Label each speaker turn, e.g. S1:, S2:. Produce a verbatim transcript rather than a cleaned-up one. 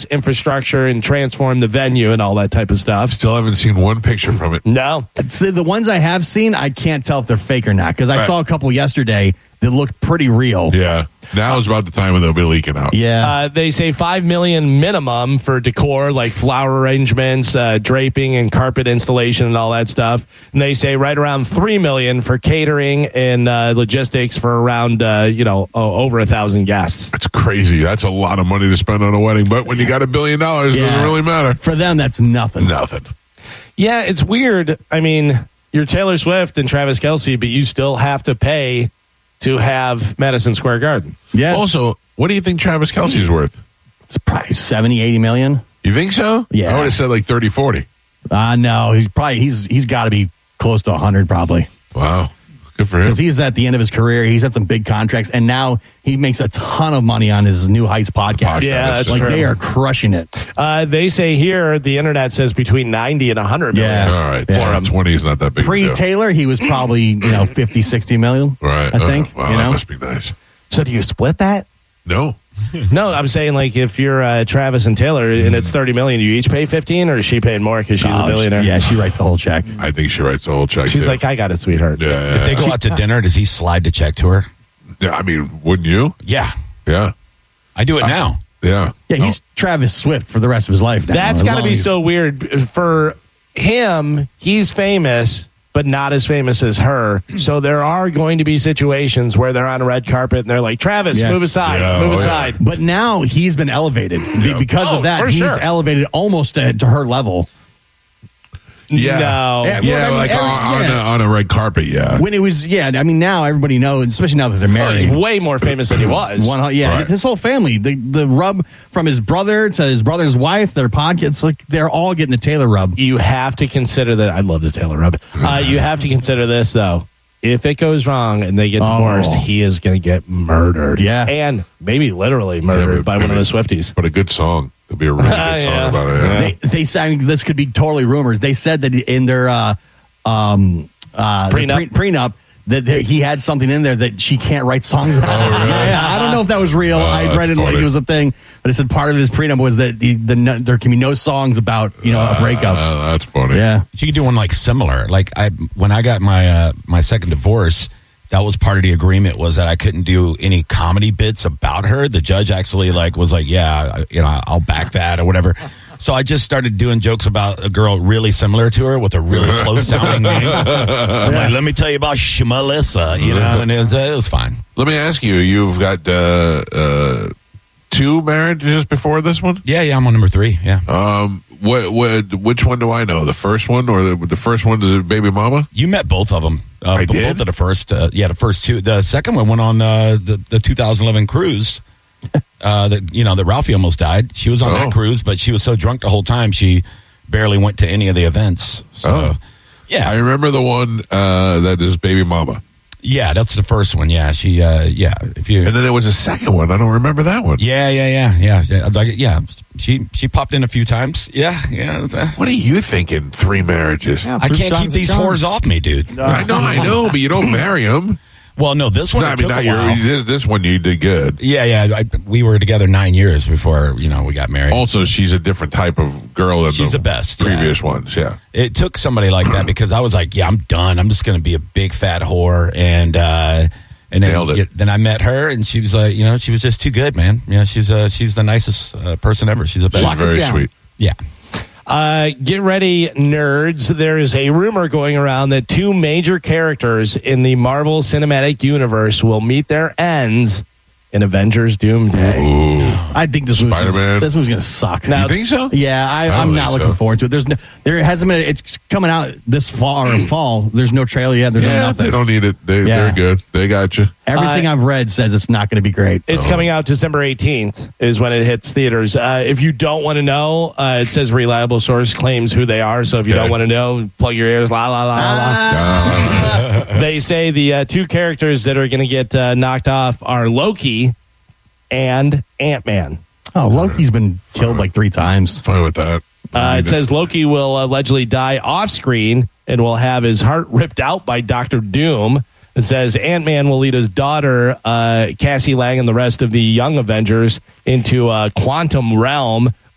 S1: infrastructure and transform the venue and all that type of stuff.
S2: Still haven't seen one picture from it.
S1: No.
S3: See, the ones I have seen, I can't tell if they're fake or not, because I
S2: Right.
S3: saw a couple yesterday that looked pretty real.
S2: Yeah. Now is about the time when they'll be leaking out.
S3: Yeah.
S1: Uh, they say five million dollars minimum for decor, like flower arrangements, uh, draping, and carpet installation, and all that stuff. And they say right around three million dollars for catering and uh, logistics for around uh, you know uh, over a thousand guests.
S2: That's crazy. That's a lot of money to spend on a wedding. But when you got a billion dollars, it
S3: Yeah.
S2: doesn't really matter.
S3: For them, that's nothing.
S2: Nothing.
S1: Yeah, it's weird. I mean, you're Taylor Swift and Travis Kelce, but you still have to pay to have Madison Square Garden.
S3: Yeah.
S2: Also, what do you think Travis Kelce's worth?
S3: It's probably seventy, eighty million.
S2: You think so?
S3: Yeah.
S2: I would have said like thirty, forty.
S3: Uh, no, he's probably, he's he's got to be close to one hundred probably.
S2: Wow. Good for him.
S3: Because he's at the end of his career. He's had some big contracts, and now he makes a ton of money on his New Heights podcast.
S1: Yeah, that's
S3: like
S1: true.
S3: they are crushing it.
S1: Uh, they say here, the internet says between ninety and one hundred million.
S3: Yeah.
S2: All right.
S3: Yeah.
S2: twenty is not that big. a deal.
S3: Pre-Taylor, he was probably, you know, fifty, sixty million.
S2: Right.
S3: I think.
S2: Uh, wow,
S3: you
S2: that
S3: know?
S2: must be nice.
S1: So do you split that?
S2: No.
S1: No, I'm saying like if you're uh, Travis and Taylor and it's thirty million, do you each pay fifteen, or is she paying more because she's
S3: Oh,
S1: a billionaire?
S3: Yeah, she writes the whole check.
S2: I think she writes the whole check.
S1: She's
S2: too.
S1: like, I got it, sweetheart.
S2: yeah, yeah,
S4: If they go out to dinner, does he slide the check to her?
S2: yeah. I mean, wouldn't you?
S4: Yeah.
S2: Yeah.
S4: I do it now.
S2: Yeah.
S3: Yeah, he's Travis Swift for the rest of his life now.
S1: That's
S3: as
S1: got to
S3: long
S1: be
S3: as-
S1: so weird for him. He's famous, but not as famous as her. So there are going to be situations where they're on a red carpet and they're like, Travis,
S3: Yeah.
S1: move aside,
S2: Yeah,
S1: move
S2: oh, yeah.
S1: aside.
S3: But now he's been elevated. Be- Because
S1: Oh,
S3: of that,
S1: for
S3: he's
S1: sure.
S3: elevated almost to, to her level.
S2: Yeah.
S1: No.
S3: Yeah,
S2: Yeah,
S3: Well, I mean,
S2: like
S3: every-
S2: on,
S3: yeah.
S2: on, a, on a red carpet, yeah.
S3: When it was, yeah, I mean, now everybody knows, especially now that they're
S1: Oh,
S3: married.
S1: he's way more famous than he was.
S3: One, yeah,
S2: Right.
S3: his whole family, the the rub from his brother to his brother's wife, their podcasts, like they're all getting the Taylor rub.
S1: You have to consider that. I love the Taylor rub. Uh, you have to consider this, though. If it goes wrong and they get
S3: Oh.
S1: divorced, he is going to get murdered.
S3: Yeah.
S1: And maybe literally
S2: Yeah,
S1: murdered
S2: but-
S1: by one of
S2: but-
S1: the Swifties.
S2: But a good song. There'll be a really good song
S1: Yeah.
S2: about it. Yeah.
S3: They they said this could be totally rumors. They said that in their uh, um, uh, their
S1: Prenup.
S3: pre- prenup that there, he had something in there that she can't write songs about.
S2: Oh, really?
S3: Yeah, I don't know if that was real.
S2: Oh,
S3: I
S2: that's
S3: read it like
S2: funny.
S3: it was a thing, but it said part of his prenup was that he, the, no- there can be no songs about you know a breakup.
S2: Uh, that's funny.
S3: Yeah.
S4: She could do one like similar. Like I, when I got my uh, my second divorce, that was part of the agreement was that I couldn't do any comedy bits about her. The judge actually like was like, yeah, you know, I'll back that or whatever. So I just started doing jokes about a girl really similar to her with a really close sounding name. I'm like, let me tell you about Melissa, you know, and it, it was fine.
S2: Let me ask you, you've got uh, uh, two marriages before this one?
S4: Yeah, yeah, I'm on number three. Yeah.
S2: Um, what, what, which one do I know? The first one or the, the first one to the baby mama?
S4: You met both of them. Uh,
S2: I
S4: b-
S2: did?
S4: Both of the first. Uh, yeah, the first two. The second one went on uh, the the two thousand eleven cruise. Uh, that you know that Ralphie almost died. She was on
S2: Oh.
S4: that cruise, but she was so drunk the whole time she barely went to any of the events. So,
S2: Oh.
S4: yeah,
S2: I remember the one uh, that is baby mama.
S4: yeah, that's the first one. Yeah, she. Uh, yeah, if you.
S2: And then there was a second one. I don't remember that one.
S4: Yeah, yeah, yeah, yeah, yeah. Like, yeah, she she popped in a few times. Yeah, yeah. it's, uh,
S2: What are you thinking? Three marriages?
S4: I can't keep these whores off me, dude.
S2: I know, I know, but you don't marry them.
S4: Well, no, this one
S2: No, I
S4: it
S2: mean,
S4: took
S2: not
S4: a while.
S2: your, this, this one you did good.
S4: Yeah, yeah. I, we were together nine years before you know we got married.
S2: Also, she's a different type of girl than
S4: She's the best, yeah.
S2: previous ones. Yeah.
S4: It took somebody like that because I was like, yeah, I'm done. I'm just going to be a big fat whore. And, uh, and then,
S2: Nailed it.
S4: yeah, then I met her and she was like, you know, she was just too good, man. Yeah. She's, uh, she's the nicest uh, person ever. She's the best.
S2: She's very sweet.
S4: Yeah.
S1: Uh, get ready, nerds. There is a rumor going around that two major characters in the Marvel Cinematic Universe will meet their ends in Avengers Doomsday.
S2: Ooh.
S3: I think this was
S2: Spider-Man.
S3: this was going to suck.
S1: Now-
S2: You think so?
S3: Yeah, I,
S2: I don't
S3: I'm
S2: think
S3: not looking
S2: so.
S3: forward to it. There's no, there hasn't been. It's coming out this fall or fall. There's no trailer yet. There's no
S2: Yeah,
S3: nothing.
S2: they don't need it. They,
S3: Yeah.
S2: They're good. They got you.
S3: Everything
S1: Uh,
S3: I've read says it's not going to be great.
S1: It's
S2: Oh.
S1: coming out December eighteenth is when it hits theaters. Uh, if you don't want to know, uh, it says reliable source claims who they are. So if you
S2: Okay.
S1: don't want to know, plug your ears. La la la la la.
S3: Ah.
S1: They say the uh, two characters that are going to get uh, knocked off are Loki and Ant-Man.
S3: Oh, Loki's been killed like three times.
S2: Fine with that.
S1: Uh, it says Loki will allegedly die off screen and will have his heart ripped out by Doctor Doom. It says Ant-Man will lead his daughter, uh, Cassie Lang, and the rest of the young Avengers into a quantum realm